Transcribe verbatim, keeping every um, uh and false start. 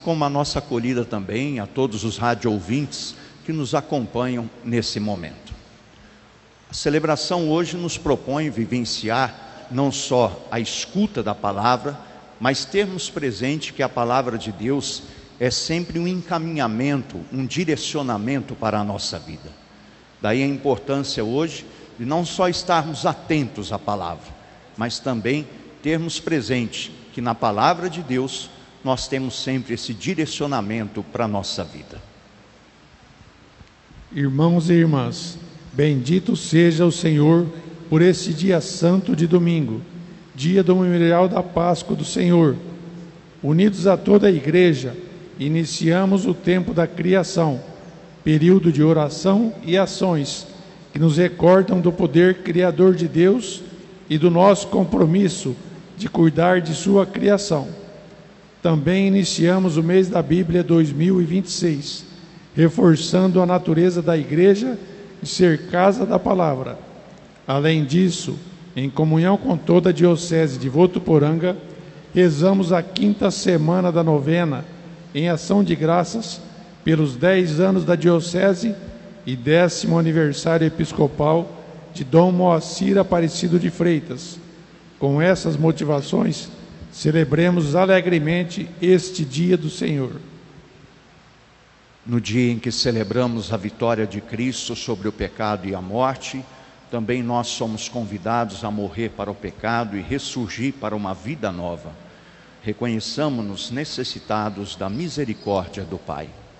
como a nossa acolhida também a todos os rádio ouvintes que nos acompanham nesse momento. A celebração hoje nos propõe vivenciar não só a escuta da palavra, mas termos presente que a palavra de Deus é sempre um encaminhamento, um direcionamento para a nossa vida. Daí a importância hoje de não só estarmos atentos à palavra, mas também termos presente que na palavra de Deus nós temos sempre esse direcionamento para a nossa vida. Irmãos e irmãs, bendito seja o Senhor por esse dia santo de domingo, dia do memorial da Páscoa do Senhor. Unidos a toda a igreja, iniciamos o tempo da criação, período de oração e ações que nos recordam do poder criador de Deus e do nosso compromisso de cuidar de sua criação. Também iniciamos o mês da Bíblia dois mil e vinte e seis, reforçando a natureza da igreja de ser casa da palavra. Além disso, em comunhão com toda a Diocese de Votuporanga, rezamos a quinta semana da novena em ação de graças pelos dez anos da Diocese e décimo aniversário episcopal de Dom Moacir Aparecido de Freitas. Com essas motivações, celebremos alegremente este dia do Senhor. No dia em que celebramos a vitória de Cristo sobre o pecado e a morte, também nós somos convidados a morrer para o pecado e ressurgir para uma vida nova. Reconheçamos-nos necessitados da misericórdia do Pai.